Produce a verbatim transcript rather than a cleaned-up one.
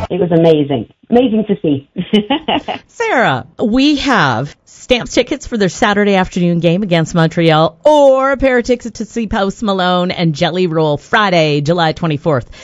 it was amazing. Amazing to see. Sarah, we have Stamps tickets for their Saturday afternoon game against Montreal, or a pair of tickets to see Post Malone and Jelly Roll Friday, July twenty-fourth.